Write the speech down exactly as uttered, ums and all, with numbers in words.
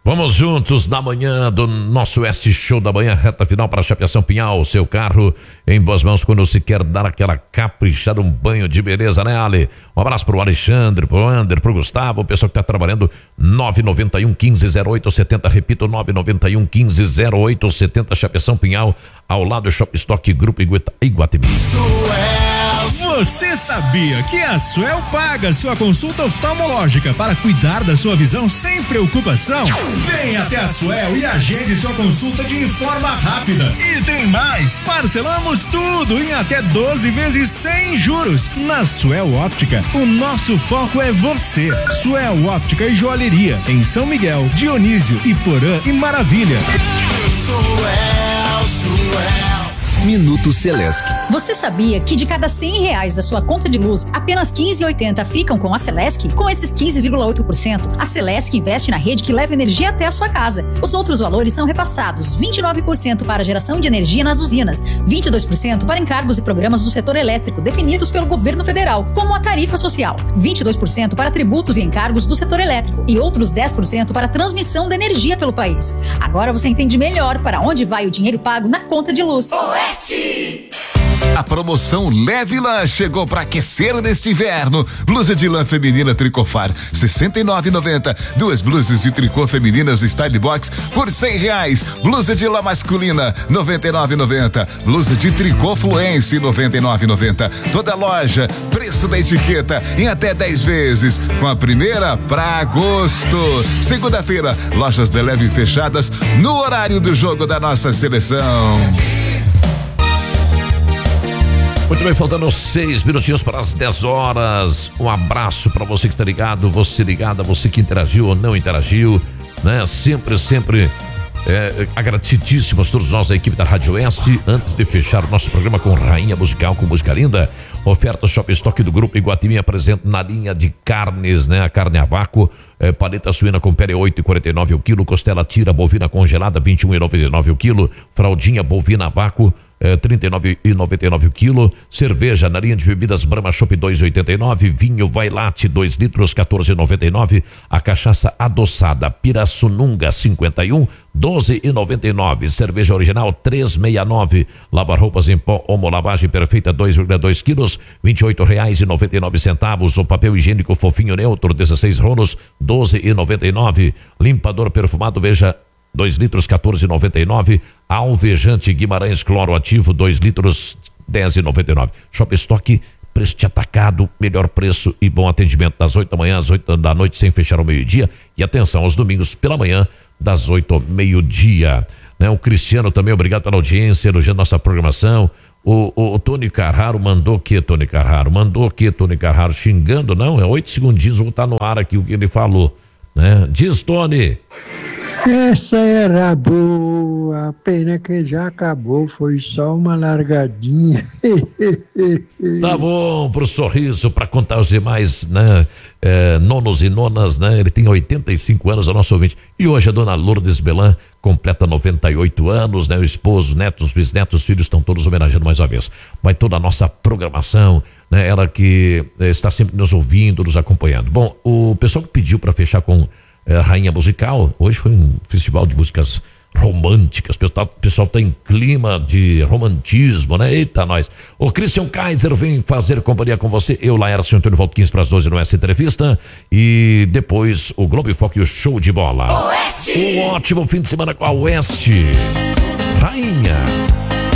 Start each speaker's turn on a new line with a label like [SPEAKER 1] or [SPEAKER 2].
[SPEAKER 1] Vamos juntos na manhã do nosso Oeste Show da manhã, reta final para Chapeação Pinhal, seu carro em boas mãos quando se quer dar aquela caprichada, um banho de beleza, né, Ali? Um abraço pro Alexandre, pro Ander, pro Gustavo, o pessoal que tá trabalhando. Nove nove um, um cinco zero oito sete zero, repito, nove nove um, um cinco zero oito sete zero, Chapeação Pinhal, ao lado do Shop Stock Grupo Iguatemi.
[SPEAKER 2] Você sabia que a Suel paga sua consulta oftalmológica para cuidar da sua visão sem preocupação? Venha até a Suel e agende sua consulta de forma rápida. E tem mais, parcelamos tudo em até doze vezes sem juros. Na Suel Óptica, o nosso foco é você. Suel Óptica e Joalheria, em São Miguel, Dionísio, Iporã e Maravilha.
[SPEAKER 3] Suel, Suel. Minuto Celesc.
[SPEAKER 4] Você sabia que de cada cem reais da sua conta de luz, apenas quinze e oitenta ficam com a Celesc? Com esses quinze vírgula oito por cento, a Celesc investe na rede que leva energia até a sua casa. Os outros valores são repassados: vinte e nove por cento para geração de energia nas usinas, vinte e dois por cento para encargos e programas do setor elétrico definidos pelo governo federal, como a tarifa social, vinte e dois por cento para tributos e encargos do setor elétrico e outros dez por cento para transmissão da energia pelo país. Agora você entende melhor para onde vai o dinheiro pago na conta de luz.
[SPEAKER 3] Oeste! A promoção Leve Lã chegou para aquecer neste inverno. Blusa de lã feminina Tricofar, sessenta e nove reais e noventa centavos. Duas blusas de tricô femininas Style Box por cem reais. Blusa de lã masculina, noventa e nove reais e noventa centavos. Blusa de tricô Fluence, noventa e nove reais e noventa centavos. Toda loja, preço da etiqueta em até dez vezes. Com a primeira para agosto. Segunda-feira, lojas da Leve fechadas no horário do jogo da nossa seleção.
[SPEAKER 1] Muito bem, faltando seis minutinhos para as dez horas. Um abraço para você que está ligado, você ligada, você que interagiu ou não interagiu, né? Sempre, sempre é, agradecidíssimos todos nós da equipe da Rádio Oeste. Antes de fechar o nosso programa com Rainha Musical, com música linda, oferta Shop Stock do Grupo Iguatemi apresenta na linha de carnes, né? A carne a vácuo, é, paleta suína com pele oito e quarenta e nove o quilo, costela tira bovina congelada vinte e um e noventa e nove o quilo, fraldinha bovina a vácuo É, trinta e nove e noventa e nove o quilo, cerveja na linha de bebidas Brahma Chopp dois e oitenta e nove, vinho Vai Latte dois litros quatorze e noventa e nove, a cachaça adoçada Pirassununga cinquenta e um, doze e noventa e nove, cerveja original três e sessenta e nove, lavar roupas em pó Omo lavagem perfeita dois vírgula dois quilos, vinte e oito reais e noventa e nove centavos, o papel higiênico fofinho neutro dezesseis rolos, doze e noventa e nove, limpador perfumado Veja dois litros quatorze e noventa e nove, alvejante Guimarães cloro ativo dois litros dez e noventa e nove. Shop Stock, preço de atacado, melhor preço e bom atendimento das oito da manhã às oito da noite sem fechar ao meio-dia, e atenção aos domingos pela manhã das oito ao meio-dia, né? O Cristiano também, obrigado pela audiência, elogiando nossa programação. O, o, o Tony Carraro mandou o que, Tony Carraro? Mandou o que, Tony Carraro? Xingando, não? É oito segundinhos, vou botar no ar aqui o que ele falou, né? Diz, Tony.
[SPEAKER 5] Essa era boa, pena que já acabou, foi só uma largadinha.
[SPEAKER 1] Tá bom, pro sorriso, para contar os demais, né, é, nonos e nonas, né, ele tem oitenta e cinco anos, é o nosso ouvinte, e hoje a dona Lourdes Belan completa noventa e oito anos, né, o esposo, netos, bisnetos, filhos estão todos homenageando mais uma vez. Vai toda a nossa programação, né, ela que é, está sempre nos ouvindo, nos acompanhando. Bom, o pessoal que pediu para fechar com É, Rainha Musical, hoje foi um festival de músicas românticas, o pessoal, pessoal tá em clima de romantismo, né? Eita, nós. O Christian Kaiser vem fazer companhia com você, eu, Laércio Antônio, volto quinze para as doze no essa entrevista, e depois o Globo Foco e o Show de Bola.
[SPEAKER 3] Oeste!
[SPEAKER 1] Um ótimo fim de semana com a Oeste. Rainha.